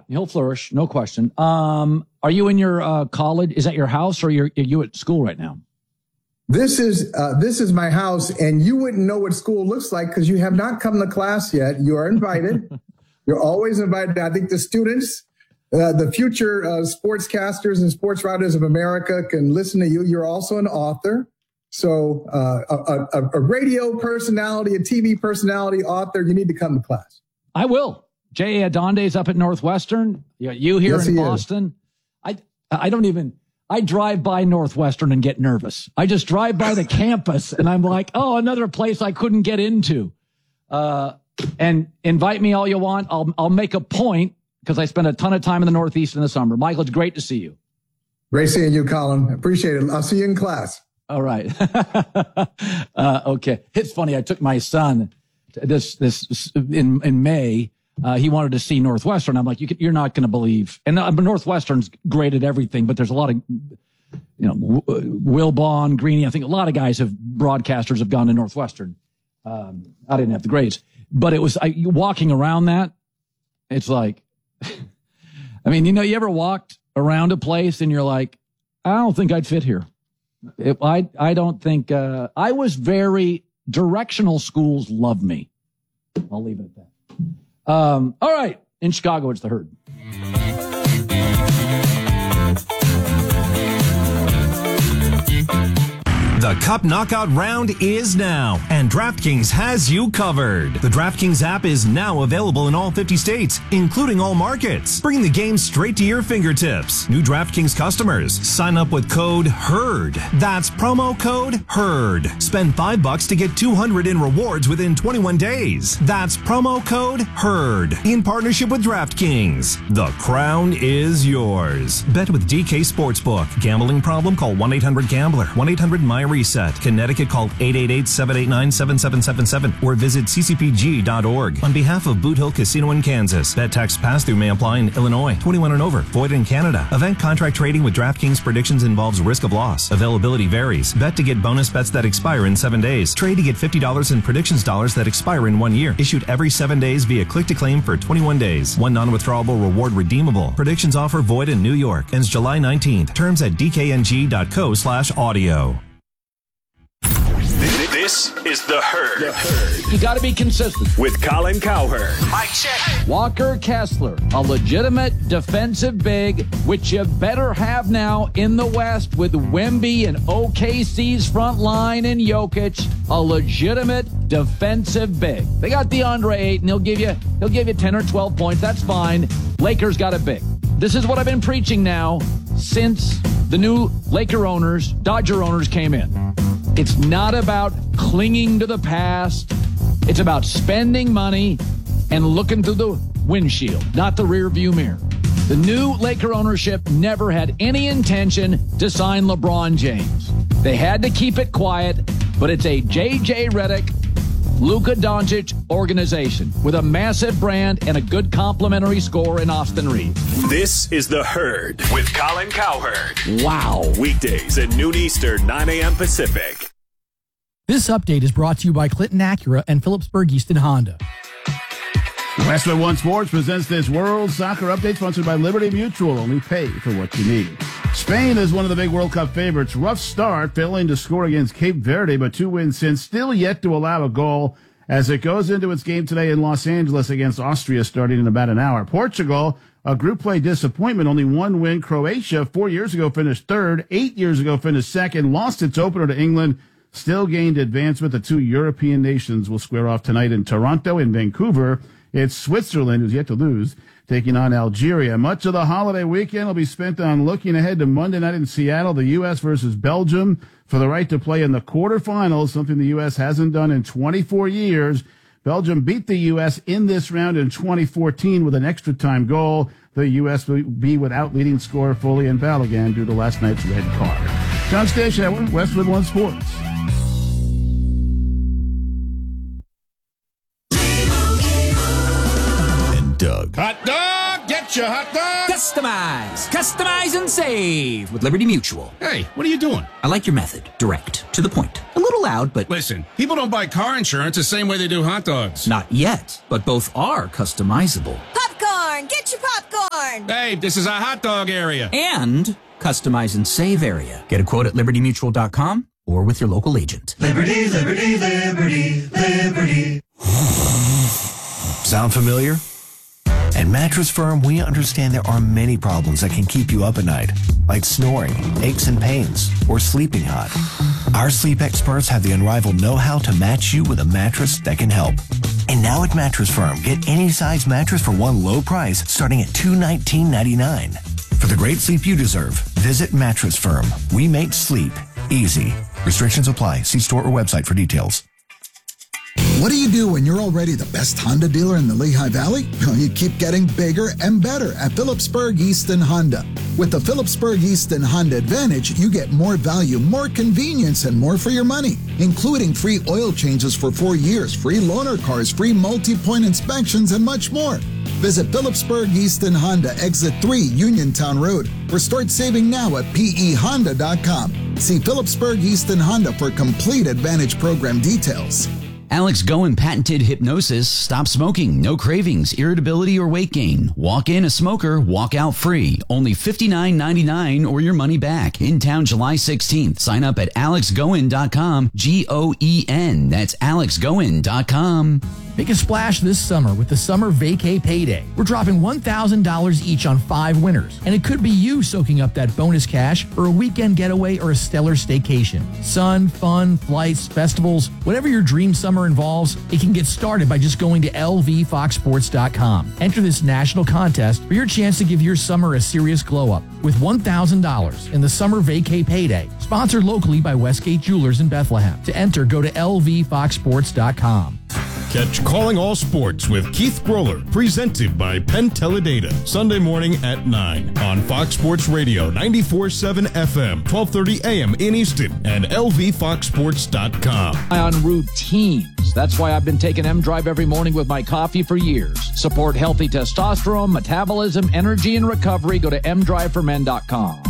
he'll flourish, no question. Are you in your college? Is that your house, or are you at school right now? This is my house, and you wouldn't know what school looks like because you have not come to class yet. You are invited. You're always invited. I think the students, the future sportscasters and sports writers of America can listen to you. You're also an author. So a radio personality, a TV personality, author, you need to come to class. I will. J.A. Adonde's up at Northwestern. You here in Boston. I drive by Northwestern and get nervous. I just drive by the campus and I'm like, oh, another place I couldn't get into. And invite me all you want. I'll make a point because I spend a ton of time in the Northeast in the summer. Michael, it's great to see you. Great seeing you, Colin. Appreciate it. I'll see you in class. All right. Okay. It's funny. I took my son this in May. He wanted to see Northwestern. I'm like, you're not going to believe. And Northwestern's great at everything, but there's a lot of, Wilbon, Greeny. I think a lot of guys broadcasters have gone to Northwestern. I didn't have the grades, but it was walking around that. It's like, I mean, you ever walked around a place and you're like, I don't think I'd fit here. I don't think, I was very directional. Schools love me. I'll leave it at that. All right. In Chicago, it's the Herd. The Cup Knockout round is now, and DraftKings has you covered. The DraftKings app is now available in all 50 states, including all markets. Bring the game straight to your fingertips. New DraftKings customers, sign up with code HERD. That's promo code HERD. Spend $5 to get $200 in rewards within 21 days. That's promo code HERD. In partnership with DraftKings. The crown is yours. Bet with DK Sportsbook. Gambling problem? Call 1-800-GAMBLER. 1-800-MY-RESET. Connecticut, call 888-789-7777 or visit ccpg.org. On behalf of Boot Hill Casino in Kansas, bet tax pass-through may apply in Illinois. 21 and over. Void in Canada. Event contract trading with DraftKings predictions involves risk of loss. Availability varies. Bet to get bonus bets that expire in 7 days. Trade to get $50 in predictions dollars that expire in 1 year. Issued every 7 days via click-to-claim for 21 days. One non-withdrawable reward redeemable. Predictions offer void in New York. Ends July 19th. Terms at dkng.co/audio. This is The Herd. You got to be consistent. With Colin Cowherd. Mic check. Walker Kessler, a legitimate defensive big, which you better have now in the West with Wemby and OKC's front line and Jokic, a legitimate defensive big. They got DeAndre Ayton. He'll give you 10 or 12 points. That's fine. Lakers got a big. This is what I've been preaching now since the new Dodger owners came in. It's not about clinging to the past. It's about spending money and looking through the windshield, not the rear view mirror. The new Laker ownership never had any intention to sign LeBron James. They had to keep it quiet, but it's a J.J. Redick, Luka Doncic organization with a massive brand and a good complimentary score in Austin Reeves. This is The Herd with Colin Cowherd. Wow. Weekdays at noon Eastern, 9 a.m. Pacific. This update is brought to you by Clinton Acura and Phillipsburg Easton Honda. Westwood One Sports presents this World Soccer Update sponsored by Liberty Mutual. Only pay for what you need. Spain is one of the big World Cup favorites. Rough start, failing to score against Cape Verde, but 2 wins since, still yet to allow a goal as it goes into its game today in Los Angeles against Austria starting in about an hour. Portugal, a group play disappointment, only 1 win. Croatia, 4 years ago finished third, 8 years ago finished second, lost its opener to England, still gained advancement. The 2 European nations will square off tonight in Toronto and Vancouver. It's Switzerland, who's yet to lose, taking on Algeria. Much of the holiday weekend will be spent on looking ahead to Monday night in Seattle, the U.S. versus Belgium, for the right to play in the quarterfinals, something the U.S. hasn't done in 24 years. Belgium beat the U.S. in this round in 2014 with an extra time goal. The U.S. will be without leading scorer Foley and Balogun due to last night's red card. John Stashauer, Westwood One Sports. Doug. Hot dog! Get your hot dog! Customize and save with Liberty Mutual. Hey, what are you doing? I like your method. Direct. To the point. A little loud, but... Listen, people don't buy car insurance the same way they do hot dogs. Not yet, but both are customizable. Popcorn! popcorn. Get your popcorn. Hey, this is a hot dog area. And customize and save area. Get a quote at libertymutual.com or with your local agent. Liberty, liberty, liberty, liberty. Sound familiar? At Mattress Firm, we understand there are many problems that can keep you up at night, like snoring, aches and pains, or sleeping hot. Our sleep experts have the unrivaled know-how to match you with a mattress that can help. And now at Mattress Firm, get any size mattress for one low price starting at $219.99. For the great sleep you deserve, visit Mattress Firm. We make sleep easy. Restrictions apply. See store or website for details. What do you do when you're already the best Honda dealer in the Lehigh Valley? Well, you keep getting bigger and better at Phillipsburg Easton Honda. With the Phillipsburg Easton Honda Advantage, you get more value, more convenience, and more for your money, including free oil changes for 4 years, free loaner cars, free multi-point inspections, and much more. Visit Phillipsburg Easton Honda, Exit 3, Uniontown Road, or start saving now at pehonda.com. See Phillipsburg Easton Honda for complete Advantage program details. Alex Goen patented hypnosis. Stop smoking. No cravings, irritability, or weight gain. Walk in a smoker, walk out free. Only $59.99 or your money back. In town July 16th. Sign up at alexgoen.com. Goen. That's alexgoen.com. Make a splash this summer with the Summer Vacay Payday. We're dropping $1,000 each on 5 winners, and it could be you soaking up that bonus cash for a weekend getaway or a stellar staycation. Sun, fun, flights, festivals, whatever your dream summer involves, it can get started by just going to lvfoxsports.com. Enter this national contest for your chance to give your summer a serious glow-up with $1,000 in the Summer Vacay Payday, sponsored locally by Westgate Jewelers in Bethlehem. To enter, go to lvfoxsports.com. Catch Calling All Sports with Keith Groller, presented by Penn Teledata, Sunday morning at 9 on Fox Sports Radio 94.7 FM, 12:30 a.m. in Easton, and lvfoxsports.com. On routines. That's why I've been taking M-Drive every morning with my coffee for years. Support healthy testosterone, metabolism, energy, and recovery. Go to mdriveformen.com.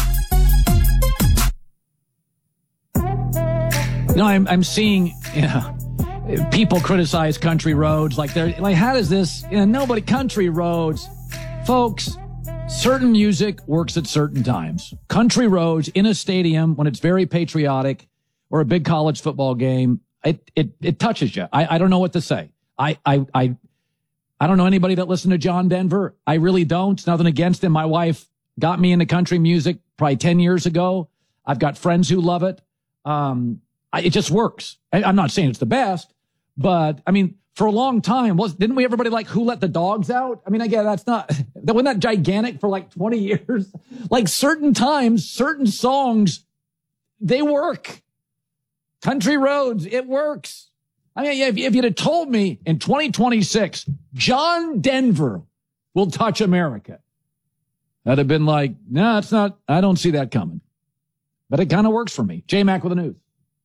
You know, I'm seeing, people criticize country roads like they're like, how does this, nobody, country roads, folks, certain music works at certain times. Country roads in a stadium when it's very patriotic or a big college football game, it touches you. I don't know what to say. I don't know anybody that listened to John Denver. I really don't. Nothing against him. My wife got me into country music probably 10 years ago. I've got friends who love it. It just works. I'm not saying it's the best, but I mean, for a long time, didn't we everybody like Who Let the Dogs Out? I mean, again, wasn't that gigantic for like 20 years? Like certain times, certain songs, they work. Country roads, it works. I mean, if you'd have told me in 2026, John Denver will touch America, I'd have been like, no, it's not. I don't see that coming. But it kind of works for me. J-Mac with the news.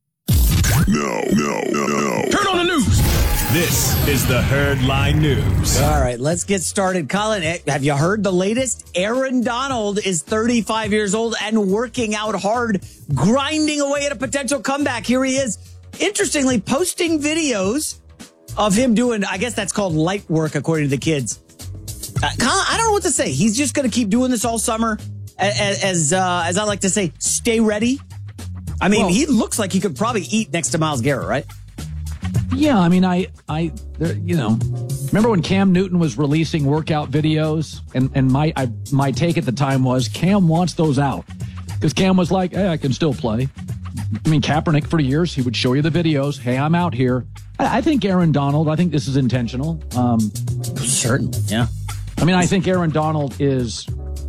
No. Turn on the news. This is the Herd Line News. All right, let's get started. Colin, have you heard the latest? Aaron Donald is 35 years old and working out hard, grinding away at a potential comeback. Here he is, interestingly, posting videos of him doing, I guess that's called light work, according to the kids. Colin, I don't know what to say. He's just going to keep doing this all summer. As I like to say, stay ready. I mean, he looks like he could probably eat next to Myles Garrett, right? Yeah, I mean, remember when Cam Newton was releasing workout videos, and my take at the time was Cam wants those out because Cam was like, hey, I can still play. I mean, Kaepernick for years, he would show you the videos. Hey, I'm out here. I think Aaron Donald, I think this is intentional. Certainly, yeah. I mean, I think Aaron Donald is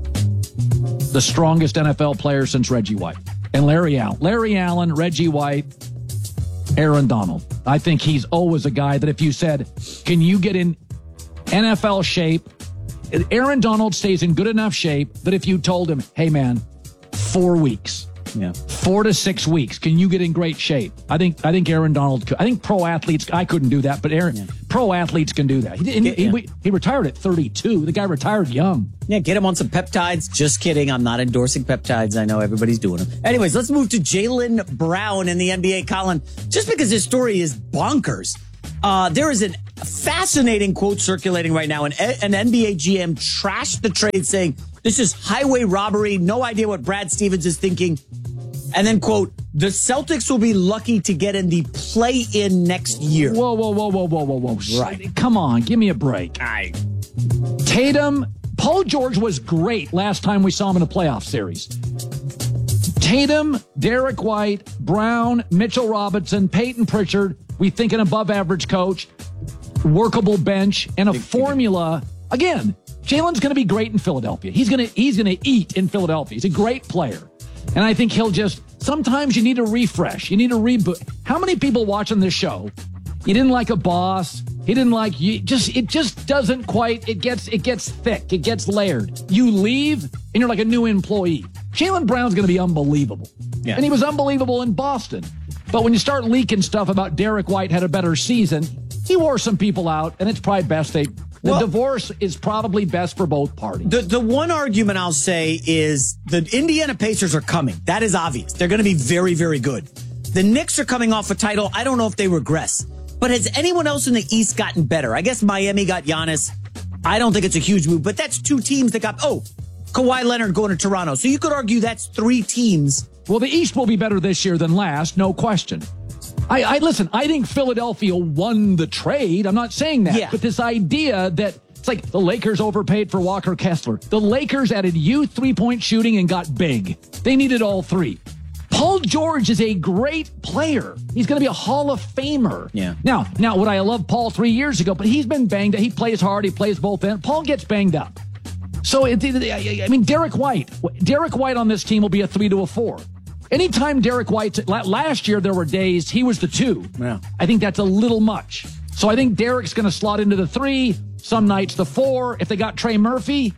the strongest NFL player since Reggie White. And Larry Allen, Reggie White, Aaron Donald. I think he's always a guy that if you said, can you get in NFL shape? Aaron Donald stays in good enough shape that if you told him, hey, man, 4 weeks, 4 to 6 weeks, can you get in great shape? I think Aaron Donald could. I think pro athletes, I couldn't do that, but pro athletes can do that. He retired at 32. The guy retired young. Yeah, get him on some peptides. Just kidding. I'm not endorsing peptides. I know everybody's doing them. Anyways, let's move to Jaylen Brown in the NBA, Colin. Just because this story is bonkers, there is an fascinating quote circulating right now. An NBA GM trashed the trade saying, this is highway robbery. No idea what Brad Stevens is thinking. And then, quote, the Celtics will be lucky to get in the play-in next year. Whoa. Right. Come on, give me a break. Tatum, Paul George was great last time we saw him in a playoff series. Tatum, Derek White, Brown, Mitchell Robinson, Peyton Pritchard, we think an above-average coach, workable bench, and a formula. Again, Jalen's going to be great in Philadelphia. He's going to eat in Philadelphia. He's a great player. And I think he'll sometimes you need a refresh. You need a reboot. How many people watching this show, you didn't like a boss, he didn't like you, it just doesn't quite, it gets thick, it gets layered. You leave, and you're like a new employee. Jaylen Brown's going to be unbelievable. Yeah. And he was unbelievable in Boston. But when you start leaking stuff about Derek White had a better season, he wore some people out, and it's probably best the divorce is probably best for both parties. The one argument I'll say is the Indiana Pacers are coming. That is obvious. They're going to be very, very good. The Knicks are coming off a title. I don't know if they regress. But has anyone else in the East gotten better? I guess Miami got Giannis. I don't think it's a huge move, but that's two teams that got, Kawhi Leonard going to Toronto. So you could argue that's three teams. Well, the East will be better this year than last, no question. Listen, I think Philadelphia won the trade. I'm not saying that. Yeah. But this idea that it's like the Lakers overpaid for Walker Kessler. The Lakers added youth three-point shooting and got big. They needed all three. Paul George is a great player. He's going to be a Hall of Famer. Yeah. Now, would I love Paul 3 years ago? But he's been banged up. He plays hard. He plays both ends. Paul gets banged up. So, Derek White on this team will be a 3 to a 4. Anytime Derek White, last year there were days he was the 2. Yeah. I think that's a little much. So I think Derek's going to slot into the 3, some nights the 4. If they got Trey Murphy,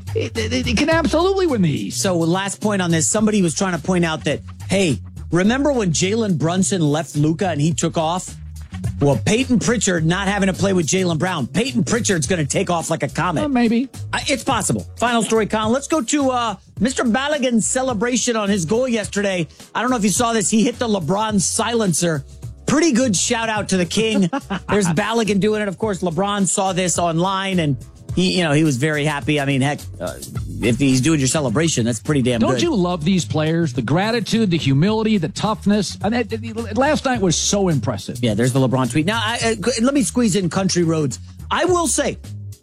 it can absolutely win the East. So last point on this, somebody was trying to point out that, hey, remember when Jalen Brunson left Luka and he took off? Well, Peyton Pritchard not having to play with Jaylen Brown. Peyton Pritchard's going to take off like a comet. Maybe. It's possible. Final story, Colin. Let's go to Mr. Balogun's celebration on his goal yesterday. I don't know if you saw this. He hit the LeBron silencer. Pretty good shout out to the king. There's Balogun doing it. Of course, LeBron saw this online and he was very happy. I mean, heck, if he's doing your celebration, that's pretty damn good. Don't you love these players? The gratitude, the humility, the toughness. Last night was so impressive. Yeah, there's the LeBron tweet. Now, let me squeeze in Country Roads. I will say,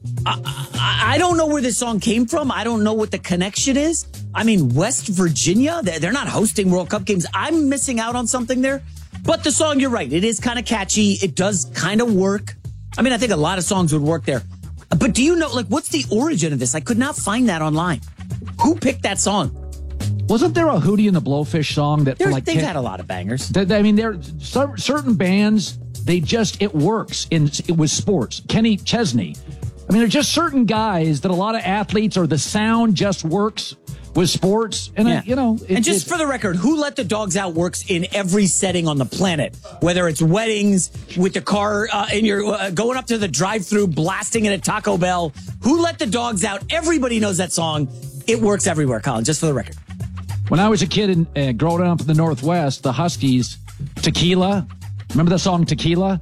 I don't know where this song came from. I don't know what the connection is. I mean, West Virginia, they're not hosting World Cup games. I'm missing out on something there. But the song, you're right. It is kind of catchy. It does kind of work. I mean, I think a lot of songs would work there. But do you know, what's the origin of this? I could not find that online. Who picked that song? Wasn't there a Hootie and the Blowfish song that they've had a lot of bangers? There certain bands. It works with sports. Kenny Chesney. I mean, there's just certain guys that a lot of athletes or the sound just works with sports. And, for the record, Who Let the Dogs Out works in every setting on the planet, whether it's weddings, with the car, and you're going up to the drive-thru, blasting it at Taco Bell. Who Let the Dogs Out? Everybody knows that song. It works everywhere, Colin, just for the record. When I was a kid and growing up in the Northwest, the Huskies, Tequila. Remember the song Tequila?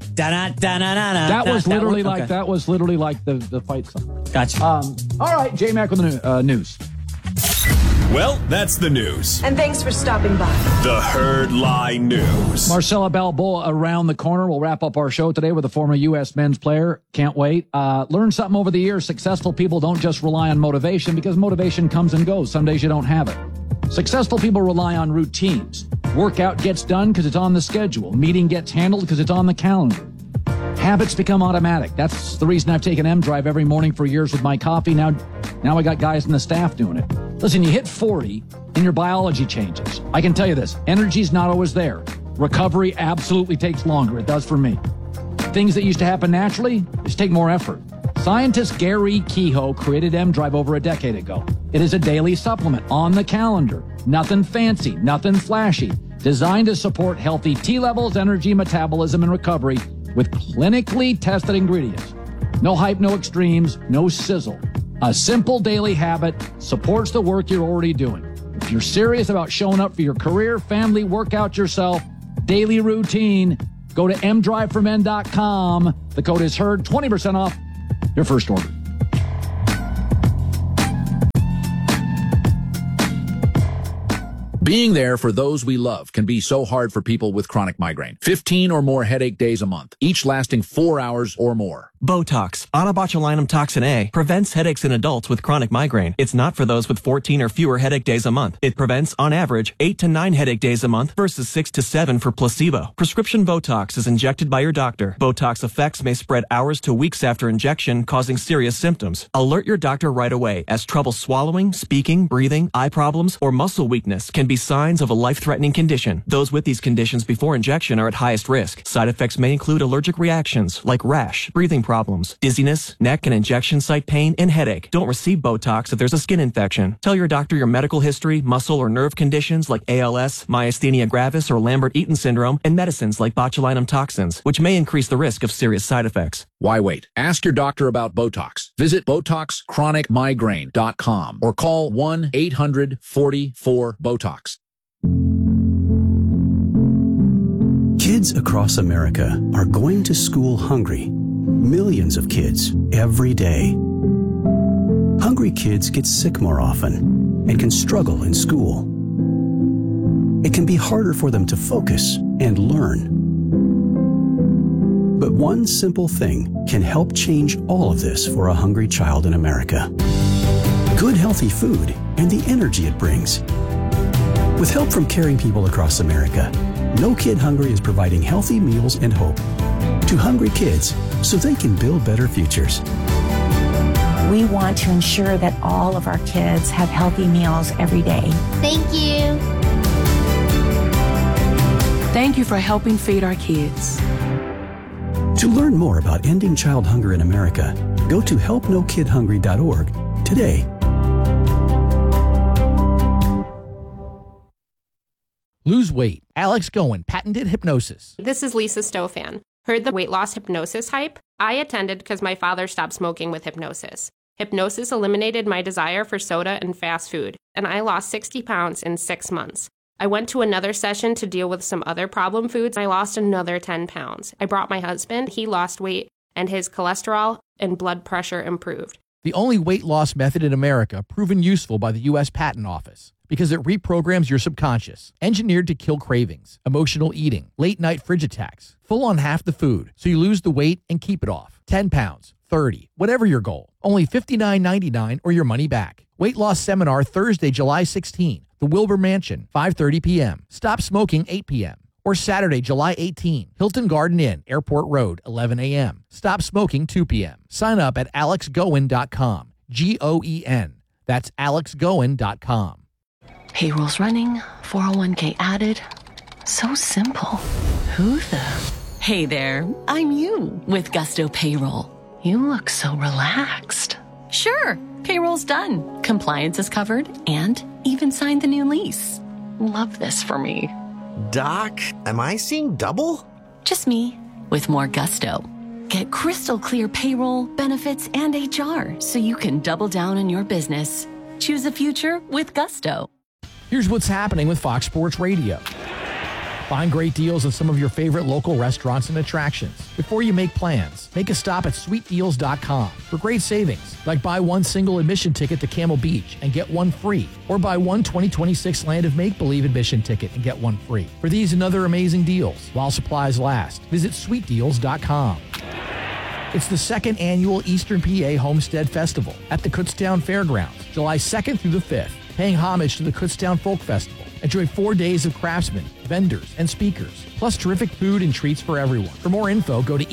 That was literally like the fight song. Gotcha. All right, J-Mac with the news. Well, that's the news. And thanks for stopping by. The Herd Line News. Marcella Balboa around the corner. We'll wrap up our show today with a former U.S. men's player. Can't wait. Learn something over the years. Successful people don't just rely on motivation because motivation comes and goes. Some days you don't have it. Successful people rely on routines. Workout gets done because it's on the schedule. Meeting gets handled because it's on the calendar. Habits become automatic. That's the reason I've taken M-Drive every morning for years with my coffee. Now I got guys in the staff doing it. Listen, you hit 40 and your biology changes. I can tell you this. Energy's not always there. Recovery absolutely takes longer. It does for me. Things that used to happen naturally just take more effort. Scientist Gary Kehoe created M-Drive over a decade ago. It is a daily supplement on the calendar. Nothing fancy, nothing flashy. Designed to support healthy T levels, energy, metabolism, and recovery with clinically tested ingredients. No hype, no extremes, no sizzle. A simple daily habit supports the work you're already doing. If you're serious about showing up for your career, family, workout yourself, daily routine, Go to mdriveformen.com. The code is HEARD, 20% off your first order. Being there for those we love can be so hard for people with chronic migraine. 15 or more headache days a month, each lasting 4 hours or more. Botox, onabotulinum toxin A, prevents headaches in adults with chronic migraine. It's not for those with 14 or fewer headache days a month. It prevents, on average, 8 to 9 headache days a month versus 6 to 7 for placebo. Prescription Botox is injected by your doctor. Botox effects may spread hours to weeks after injection, causing serious symptoms. Alert your doctor right away, as trouble swallowing, speaking, breathing, eye problems, or muscle weakness can be signs of a life-threatening condition. Those with these conditions before injection are at highest risk. Side effects may include allergic reactions like rash, breathing problems, dizziness, neck and injection site pain, and headache. Don't receive Botox if there's a skin infection. Tell your doctor your medical history, muscle or nerve conditions like ALS, myasthenia gravis, or Lambert-Eaton syndrome, and medicines like botulinum toxins, which may increase the risk of serious side effects. Why wait? Ask your doctor about Botox. Visit BotoxChronicMigraine.com or call 1-800-44-BOTOX. Kids across America are going to school hungry. Millions of kids every day. Hungry kids get sick more often and can struggle in school. It can be harder for them to focus and learn. But one simple thing can help change all of this for a hungry child in America. Good healthy food and the energy it brings. With help from caring people across America, No Kid Hungry is providing healthy meals and hope to hungry kids so they can build better futures. We want to ensure that all of our kids have healthy meals every day. Thank you. Thank you for helping feed our kids. To learn more about ending child hunger in America, go to helpnokidhungry.org today. Lose weight. Alex Goen, patented hypnosis. This is Lisa Stofan. Heard the weight loss hypnosis hype? I attended because my father stopped smoking with hypnosis. Hypnosis eliminated my desire for soda and fast food, and I lost 60 pounds in 6 months. I went to another session to deal with some other problem foods. I lost another 10 pounds. I brought my husband. He lost weight, and his cholesterol and blood pressure improved. The only weight loss method in America proven useful by the U.S. Patent Office because it reprograms your subconscious, engineered to kill cravings, emotional eating, late-night fridge attacks, full on half the food, so you lose the weight and keep it off. 10 pounds, 30, whatever your goal. Only $59.99 or your money back. Weight loss seminar Thursday, July 16, the Wilbur Mansion, 5:30 p.m. Stop smoking, 8 p.m. Or Saturday, July 18, Hilton Garden Inn, Airport Road, 11 a.m. Stop smoking, 2 p.m. Sign up at alexgoen.com. G-O-E-N. That's alexgoen.com. Payroll's running, 401k added. So simple. Who the? Hey there, I'm you with Gusto Payroll. You look so relaxed. Sure, payroll's done. Compliance is covered and even signed the new lease. Love this for me. Doc, am I seeing double? Just me with more Gusto. Get crystal clear payroll, benefits, and HR so you can double down on your business. Choose a future with Gusto. Here's what's happening with Fox Sports Radio. Find great deals on some of your favorite local restaurants and attractions. Before you make plans, make a stop at sweetdeals.com for great savings, like buy one single admission ticket to Camel Beach and get one free, or buy one 2026 Land of Make-Believe admission ticket and get one free. For these and other amazing deals, while supplies last, visit sweetdeals.com. It's the second annual Eastern PA Homestead Festival at the Kutztown Fairgrounds, July 2nd through the 5th, paying homage to the Kutztown Folk Festival. Enjoy 4 days of craftsmen, vendors, and speakers, plus terrific food and treats for everyone. For more info, go to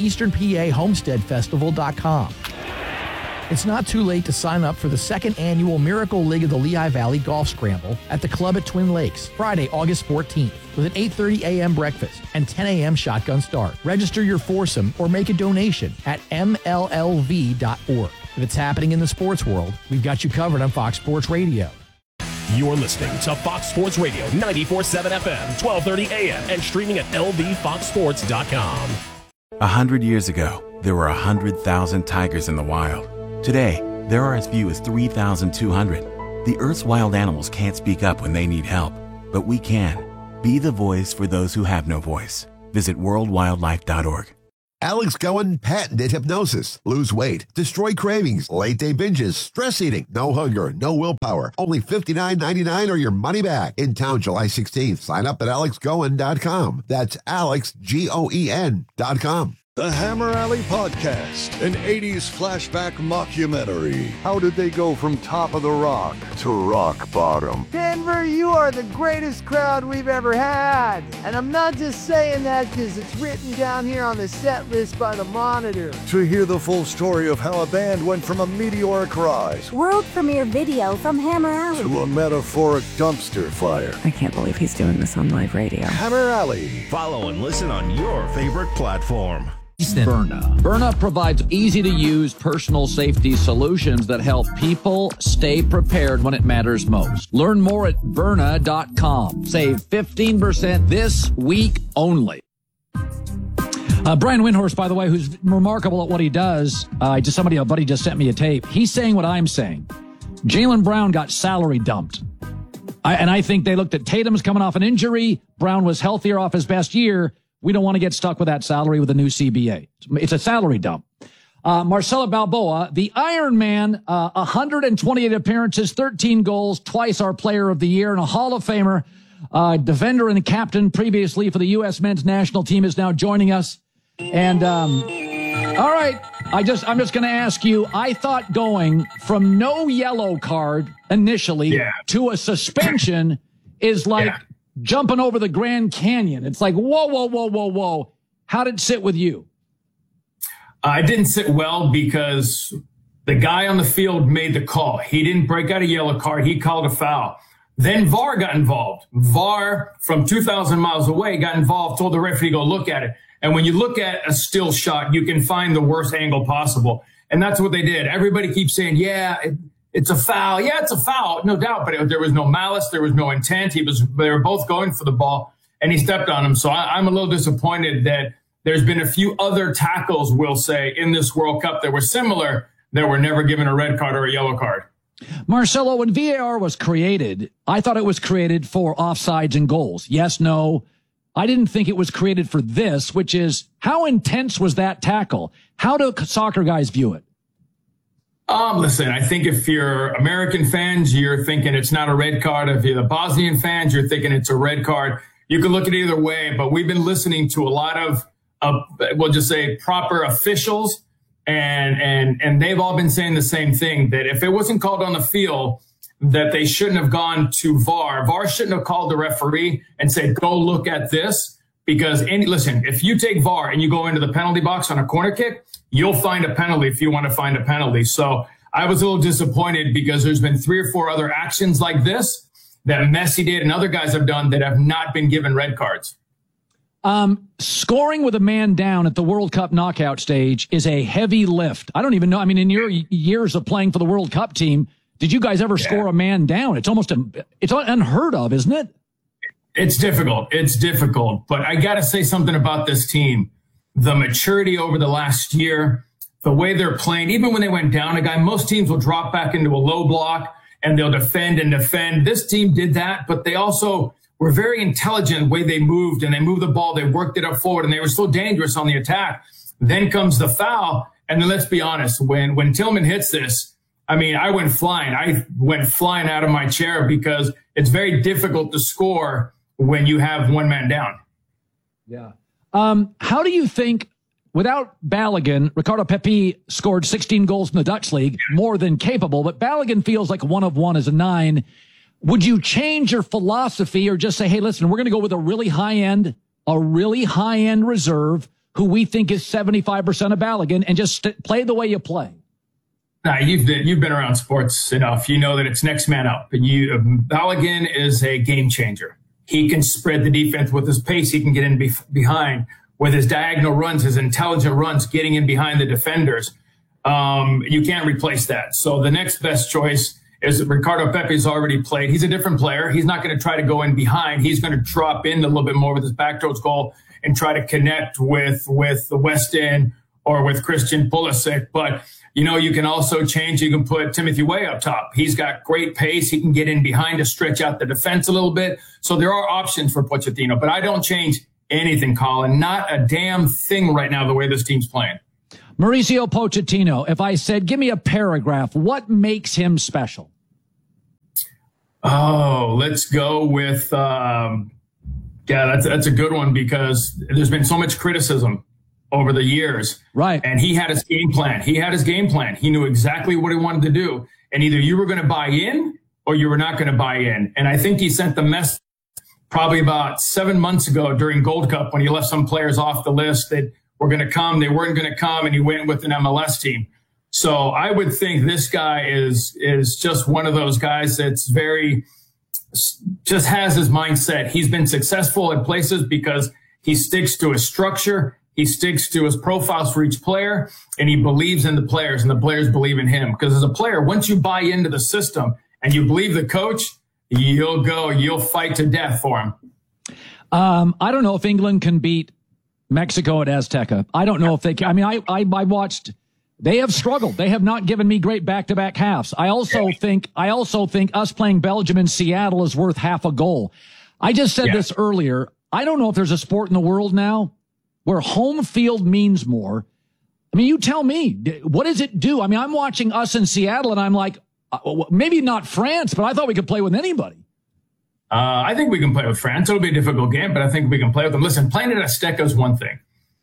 easternpahomesteadfestival.com. It's not too late to sign up for the second annual Miracle League of the Lehigh Valley Golf Scramble at the club at Twin Lakes, Friday, August 14th, with an 8:30 a.m. breakfast and 10 a.m. shotgun start. Register your foursome or make a donation at mllv.org. If it's happening in the sports world, we've got you covered on Fox Sports Radio. You're listening to Fox Sports Radio, 94.7 FM, 1230 AM, and streaming at lvfoxsports.com. 100 years ago, there were 100,000 tigers in the wild. Today, there are as few as 3,200. The Earth's wild animals can't speak up when they need help, but we can. Be the voice for those who have no voice. Visit worldwildlife.org. Alex Cohen patented hypnosis. Lose weight, destroy cravings, late day binges, stress eating, no hunger, no willpower. Only $59.99 or your money back. In town July 16th. Sign up at alexcohen.com. That's alexgoen.com. The Hammer Alley Podcast, an 80s flashback mockumentary. How did they go from top of the rock to rock bottom? Denver, you are the greatest crowd we've ever had. And I'm not just saying that because it's written down here on the set list by the Monitor. To hear the full story of how a band went from a meteoric rise, world premiere video from Hammer Alley, to a metaphoric dumpster fire. I can't believe he's doing this on live radio. Hammer Alley. Follow and listen on your favorite platform. Byrna. Byrna provides easy-to-use personal safety solutions that help people stay prepared when it matters most. Learn more at Byrna.com. Save 15% this week only. Brian Windhorst, by the way, who's remarkable at what he does. A buddy just sent me a tape. He's saying what I'm saying. Jaylen Brown got salary dumped. And I think they looked at Tatum's coming off an injury. Brown was healthier off his best year. We don't want to get stuck with that salary with a new CBA. It's a salary dump. Marcelo Balboa, the Iron Man, 128 appearances, 13 goals, twice our player of the year, and a Hall of Famer, defender and captain previously for the U.S. men's national team, is now joining us. And, all right, I'm just going to ask you, I thought going from no yellow card initially to a suspension is like jumping over the Grand Canyon. It's like, whoa. How did it sit with you? It didn't sit well because the guy on the field made the call. He didn't break out a yellow card. He called a foul. Then VAR got involved. VAR from 2,000 miles away got involved, told the referee to go look at it. And when you look at a still shot, you can find the worst angle possible. And that's what they did. Everybody keeps saying, it's a foul. Yeah, it's a foul, no doubt. But there was no malice. There was no intent. They were both going for the ball, and he stepped on him. So I'm a little disappointed that there's been a few other tackles, we'll say, in this World Cup that were similar that were never given a red card or a yellow card. Marcelo, when VAR was created, I thought it was created for offsides and goals. Yes, no. I didn't think it was created for this, which is how intense was that tackle? How do soccer guys view it? Listen, I think if you're American fans, you're thinking it's not a red card. If you're the Bosnian fans, you're thinking it's a red card. You can look at it either way, but we've been listening to a lot of we'll just say proper officials, and they've all been saying the same thing, that if it wasn't called on the field, that they shouldn't have gone to VAR. VAR shouldn't have called the referee and said, go look at this, because listen, if you take VAR and you go into the penalty box on a corner kick, you'll find a penalty if you want to find a penalty. So I was a little disappointed because there's been 3 or 4 other actions like this that Messi did and other guys have done that have not been given red cards. Scoring with a man down at the World Cup knockout stage is a heavy lift. I don't even know. I mean, in your years of playing for the World Cup team, did you guys ever score a man down? It's almost it's unheard of, isn't it? It's difficult. But I got to say something about this team. The maturity over the last year, the way they're playing, even when they went down a guy, most teams will drop back into a low block and they'll defend and defend. This team did that, but they also were very intelligent the way they moved, and they moved the ball. They worked it up forward, and they were still dangerous on the attack. Then comes the foul. And then let's be honest, when Tillman hits this, I mean, I went flying. Out of my chair because it's very difficult to score when you have one man down. Yeah. How do you think, without Balogun, Ricardo Pepi scored 16 goals in the Dutch league, more than capable, but Balogun feels like 1 of 1 as a 9. Would you change your philosophy or just say, hey, listen, we're going to go with a really high-end reserve who we think is 75% of Balogun and just play the way you play? Nah, you've been around sports enough. You know that it's next man up. Balogun is a game changer. He can spread the defense with his pace. He can get in behind with his diagonal runs, his intelligent runs, getting in behind the defenders. You can't replace that. So the next best choice is Ricardo Pepi's already played. He's a different player. He's not going to try to go in behind. He's going to drop in a little bit more with his back towards goal and try to connect with the West End or with Christian Pulisic. But, you can also change. You can put Timothy Weah up top. He's got great pace. He can get in behind to stretch out the defense a little bit. So there are options for Pochettino, but I don't change anything, Colin. Not a damn thing right now, the way this team's playing. Mauricio Pochettino, if I said, give me a paragraph, what makes him special? Oh, let's go with, that's a good one, because there's been so much criticism over the years. Right. And he had his game plan. He knew exactly what he wanted to do. And either you were going to buy in or you were not going to buy in. And I think he sent the message probably about 7 months ago during Gold Cup when he left some players off the list that were going to come. They weren't going to come, and he went with an MLS team. So I would think this guy is just one of those guys that's just has his mindset. He's been successful at places because he sticks to his structure. He sticks to his profiles for each player, and he believes in the players, and the players believe in him. Because as a player, once you buy into the system and you believe the coach, you'll fight to death for him. I don't know if England can beat Mexico at Azteca. I don't know if they can. I mean, I watched. They have struggled. They have not given me great back-to-back halves. I also think us playing Belgium in Seattle is worth half a goal. I just said this earlier. I don't know if there's a sport in the world now where home field means more. I mean, you tell me, what does it do? I mean, I'm watching us in Seattle and I'm like, maybe not France, but I thought we could play with anybody. I think we can play with France. It'll be a difficult game, but I think we can play with them. Listen, playing at Azteca is one thing.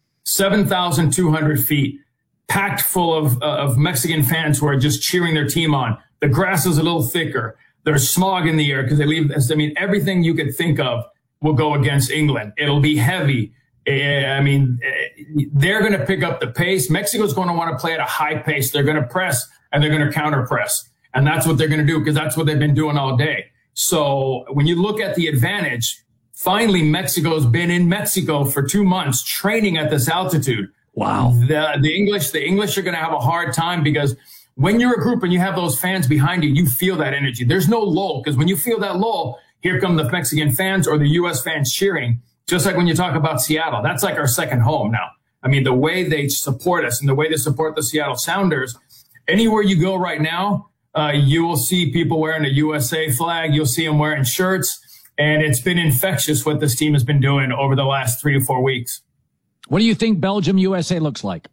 7,200 feet, packed full of Mexican fans who are just cheering their team on. The grass is a little thicker. There's smog in the air because they leave. I mean, everything you could think of will go against England. It'll be heavy. I mean, they're going to pick up the pace. Mexico's going to want to play at a high pace. They're going to press and they're going to counter press. And that's what they're going to do because that's what they've been doing all day. So when you look at the advantage, finally, Mexico's been in Mexico for 2 months training at this altitude. Wow. The English are going to have a hard time because when you're a group and you have those fans behind you, you feel that energy. There's no lull because when you feel that lull, here come the Mexican fans or the U.S. fans cheering. Just like when you talk about Seattle, that's like our second home now. I mean, the way they support us and the way they support the Seattle Sounders, anywhere you go right now, you will see people wearing a USA flag. You'll see them wearing shirts. And it's been infectious what this team has been doing over the last 3 to 4 weeks. What do you think Belgium USA looks like?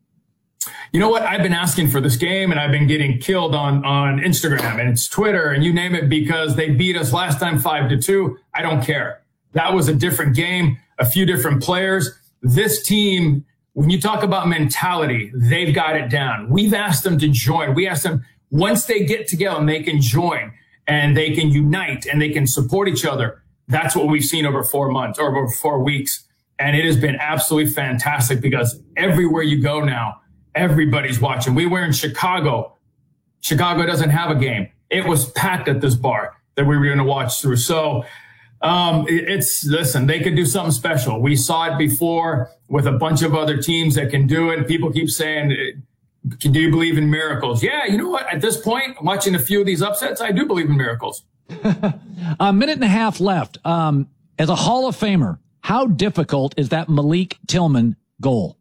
You know what? I've been asking for this game, and I've been getting killed on Instagram and it's Twitter and you name it because they beat us last time 5-2. I don't care. That was a different game, a few different players. This team, when you talk about mentality, they've got it down. We've asked them to join. We asked them once they get together and they can join and they can unite and they can support each other. That's what we've seen over 4 months or over 4 weeks. And it has been absolutely fantastic because everywhere you go now, everybody's watching. We were in Chicago. Chicago doesn't have a game. It was packed at this bar that we were going to watch through. So listen, they could do something special. We saw it before with a bunch of other teams that can do it. People keep saying, do you believe in miracles? Yeah, you know what? At this point, watching a few of these upsets, I do believe in miracles. A minute and a half left. As a Hall of Famer, how difficult is that Malik Tillman goal?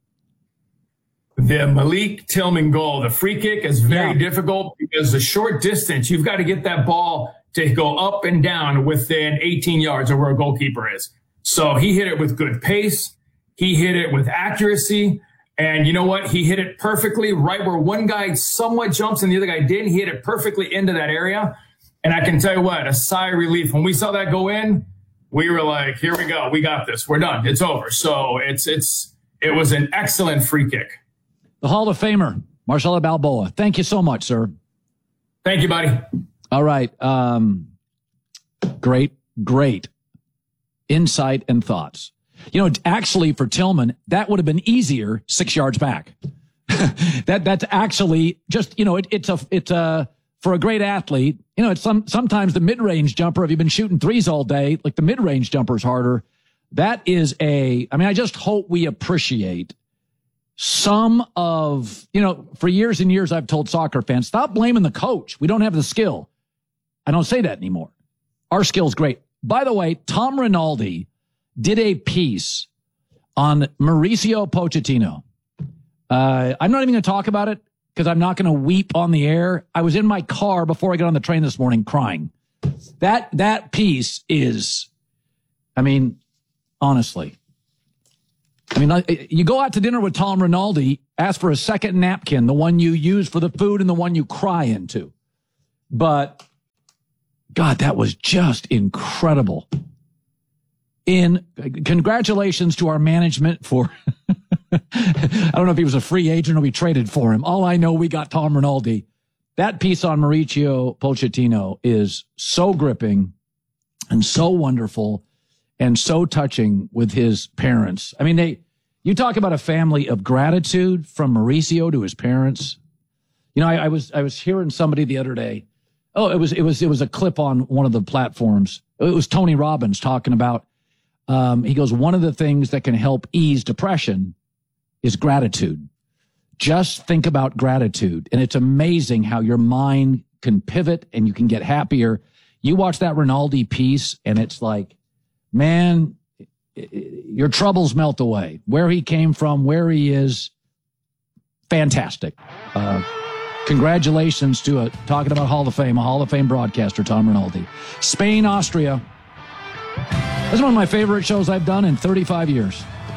The Malik Tillman goal, the free kick is very difficult because the short distance, you've got to get that ball to go up and down within 18 yards of where a goalkeeper is. So he hit it with good pace. He hit it with accuracy. And you know what? He hit it perfectly right where one guy somewhat jumps and the other guy didn't. He hit it perfectly into that area. And I can tell you what, a sigh of relief. When we saw that go in, we were like, here we go. We got this. We're done. It's over. So it was an excellent free kick. The Hall of Famer, Marcelo Balboa. Thank you so much, sir. Thank you, buddy. All right. Great insight and thoughts. You know, actually for Tillman, that would have been easier 6 yards back. That's actually just, you know, it's for a great athlete, you know, it's sometimes the mid-range jumper, if you've been shooting threes all day, like the mid-range jumper is harder. That is I just hope we appreciate some of, you know, for years and years, I've told soccer fans, stop blaming the coach. We don't have the skill. I don't say that anymore. Our skill's great. By the way, Tom Rinaldi did a piece on Mauricio Pochettino. I'm not even going to talk about it because I'm not going to weep on the air. I was in my car before I got on the train this morning crying. That piece is, I mean, Honestly. I mean, you go out to dinner with Tom Rinaldi, ask for a second napkin, the one you use for the food and the one you cry into. But, God, that was just incredible. Congratulations to our management for, I don't know if he was a free agent or we traded for him. All I know, we got Tom Rinaldi. That piece on Mauricio Pochettino is so gripping and so wonderful and so touching with his parents. I mean, you talk about a family of gratitude from Mauricio to his parents. You know, I was hearing somebody the other day. Oh, it was a clip on one of the platforms. It was Tony Robbins talking about, he goes, one of the things that can help ease depression is gratitude. Just think about gratitude. And it's amazing how your mind can pivot and you can get happier. You watch that Rinaldi piece and it's like, man, your troubles melt away. Where he came from, where he is, fantastic. Congratulations to talking about Hall of Fame broadcaster, Tom Rinaldi. Spain, Austria. This is one of my favorite shows I've done in 35 years.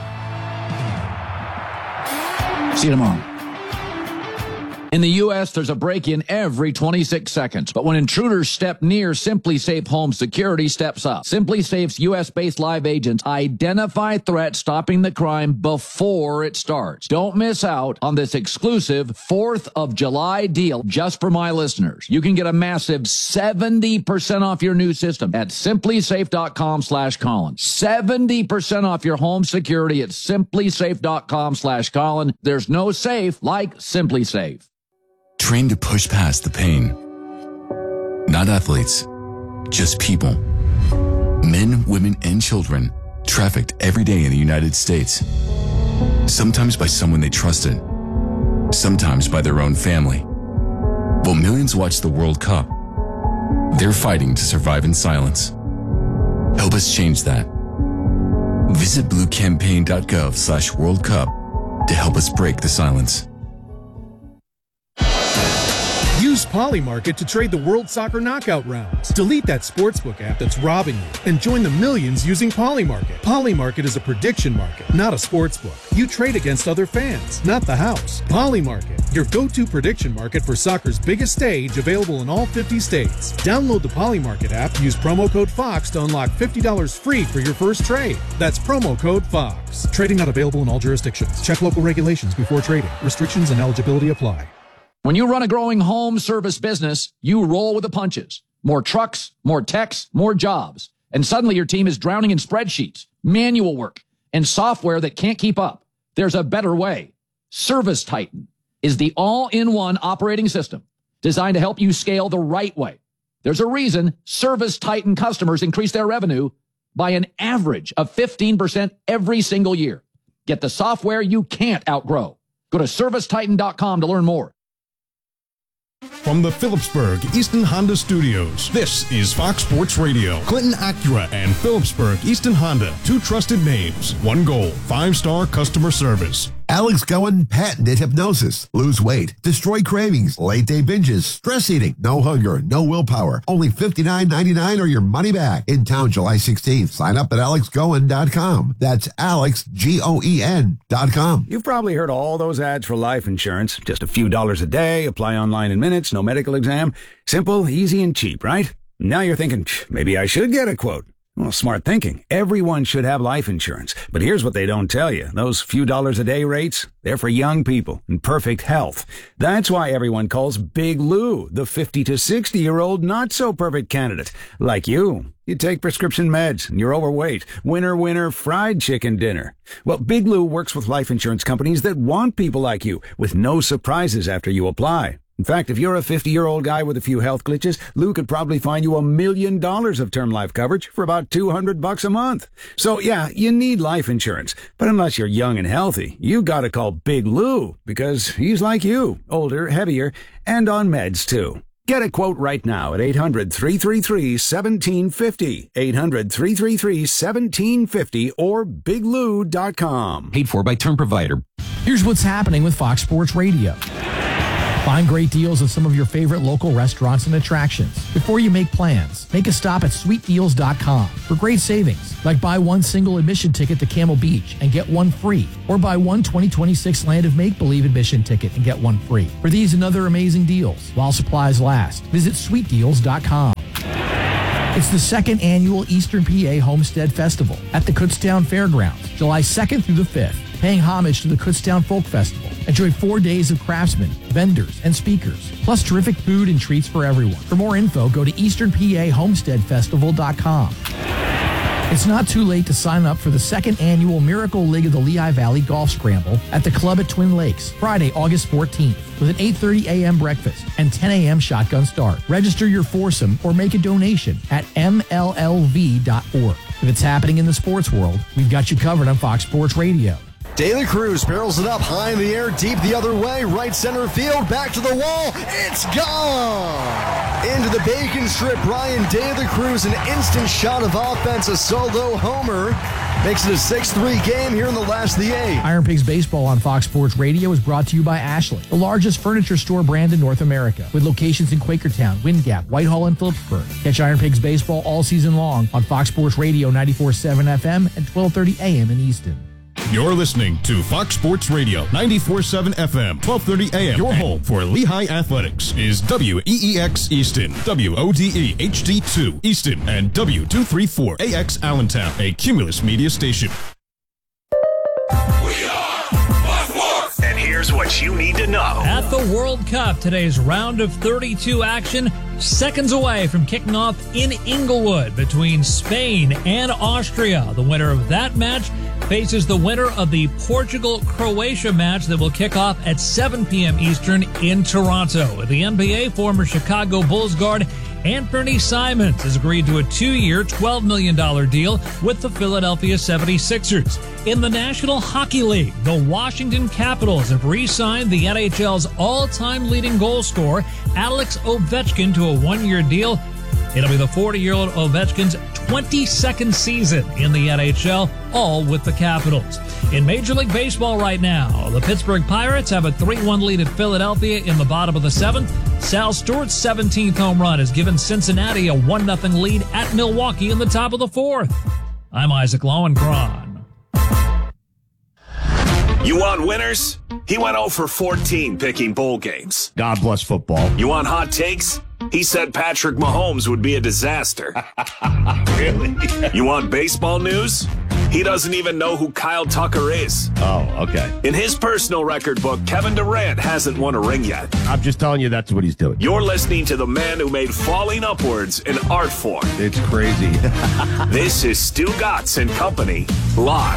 See you tomorrow. In the U.S., there's a break-in every 26 seconds. But when intruders step near, SimpliSafe Home Security steps up. SimpliSafe's U.S.-based live agents identify threats, stopping the crime before it starts. Don't miss out on this exclusive 4th of July deal just for my listeners. You can get a massive 70% off your new system at SimpliSafe.com/Colin. 70% off your home security at SimpliSafe.com/Colin. There's no safe like SimpliSafe. Trained to push past the pain. Not athletes, just people. Men, women, and children trafficked every day in the United States. Sometimes by someone they trusted, sometimes by their own family. While millions watch the World Cup, they're fighting to survive in silence. Help us change that. Visit bluecampaign.gov/World Cup to help us break the silence. Use Polymarket to trade the World Soccer Knockout rounds. Delete that sportsbook app that's robbing you and join the millions using Polymarket. Polymarket is a prediction market, not a sportsbook. You trade against other fans, not the house. Polymarket, your go-to prediction market for soccer's biggest stage, available in all 50 states. Download the Polymarket app, use promo code FOX to unlock $50 free for your first trade. That's promo code FOX. Trading not available in all jurisdictions. Check local regulations before trading. Restrictions and eligibility apply. When you run a growing home service business, you roll with the punches. More trucks, more techs, more jobs. And suddenly your team is drowning in spreadsheets, manual work, and software that can't keep up. There's a better way. Service Titan is the all-in-one operating system designed to help you scale the right way. There's a reason Service Titan customers increase their revenue by an average of 15% every single year. Get the software you can't outgrow. Go to servicetitan.com to learn more. From the Phillipsburg Easton Honda Studios, this is Fox Sports Radio. Clinton Acura and Phillipsburg Easton Honda, two trusted names, one goal, 5-star customer service. Alex Cohen patented hypnosis. Lose weight, destroy cravings, late day binges, stress eating, no hunger, no willpower. Only $59.99 or your money back. In town July 16th. Sign up at alexcohen.com. That's AlexGoen.com. You've probably heard all those ads for life insurance. Just a few dollars a day, apply online in minutes, no medical exam. Simple, easy, and cheap, right? Now you're thinking, maybe I should get a quote. Well, smart thinking. Everyone should have life insurance. But here's what they don't tell you. Those few dollars a day rates, they're for young people in perfect health. That's why everyone calls Big Lou the 50 to 60-year-old not-so-perfect candidate. Like you. You take prescription meds and you're overweight. Winner, winner, fried chicken dinner. Well, Big Lou works with life insurance companies that want people like you with no surprises after you apply. In fact, if you're a 50-year-old guy with a few health glitches, Lou could probably find you $1 million of term life coverage for about $200 a month. So yeah, you need life insurance. But unless you're young and healthy, you gotta call Big Lou because he's like you, older, heavier, and on meds too. Get a quote right now at 800-333-1750, 800-333-1750, or biglou.com. Paid for by Term Provider. Here's what's happening with Fox Sports Radio. Find great deals on some of your favorite local restaurants and attractions. Before you make plans, make a stop at sweetdeals.com for great savings, like buy one single admission ticket to Camel Beach and get one free, or buy one 2026 Land of Make-Believe admission ticket and get one free. For these and other amazing deals, while supplies last, visit sweetdeals.com. It's the second annual Eastern PA Homestead Festival at the Kutztown Fairgrounds, July 2nd through the 5th, paying homage to the Kutztown Folk Festival. Enjoy 4 days of craftsmen, vendors, and speakers, plus terrific food and treats for everyone. For more info, go to easternpahomesteadfestival.com. It's not too late to sign up for the second annual Miracle League of the Lehigh Valley Golf Scramble at the club at Twin Lakes, Friday, August 14th, with an 8:30 a.m. breakfast and 10 a.m. shotgun start. Register your foursome or make a donation at mllv.org. If it's happening in the sports world, we've got you covered on Fox Sports Radio. De La Cruz barrels it up high in the air, deep the other way, right center field, back to the wall. It's gone! Into the bacon strip, Brian De La Cruz, an instant shot of offense, a solo homer. Makes it a 6-3 game here in the last of the 8. Iron Pigs Baseball on Fox Sports Radio is brought to you by Ashley, the largest furniture store brand in North America, with locations in Quakertown, Wind Gap, Whitehall, and Phillipsburg. Catch Iron Pigs Baseball all season long on Fox Sports Radio 94.7 FM and 12:30 AM in Easton. You're listening to Fox Sports Radio 94.7 FM, 12:30 AM. Your home for Lehigh Athletics is WEEX Easton, WODE HD2 Easton, and W234AX Allentown, a Cumulus media station. And here's what you need to know. At the World Cup, today's round of 32 action, seconds away from kicking off in Inglewood between Spain and Austria. The winner of that match faces the winner of the Portugal-Croatia match that will kick off at 7 p.m. Eastern in Toronto. The NBA former Chicago Bulls guard Anthony Simons has agreed to a 2-year, $12 million deal with the Philadelphia 76ers. In the National Hockey League, the Washington Capitals have re-signed the NHL's all-time leading goal scorer, Alex Ovechkin, to a 1-year deal. It'll be the 40-year-old Ovechkin's 22nd season in the NHL, all with the Capitals. In Major League Baseball right now, the Pittsburgh Pirates have a 3-1 lead at Philadelphia in the bottom of the 7th. Sal Stewart's 17th home run has given Cincinnati a 1-0 lead at Milwaukee in the top of the 4th. I'm Isaac Lowenkron. You want winners? He went 0 for 14 picking bowl games. God bless football. You want hot takes? He said Patrick Mahomes would be a disaster. Really? You want baseball news? He doesn't even know who Kyle Tucker is. Oh, okay. In his personal record book, Kevin Durant hasn't won a ring yet. I'm just telling you that's what he's doing. You're listening to the man who made falling upwards an art form. It's crazy. This is Stu Gatz and Company, live.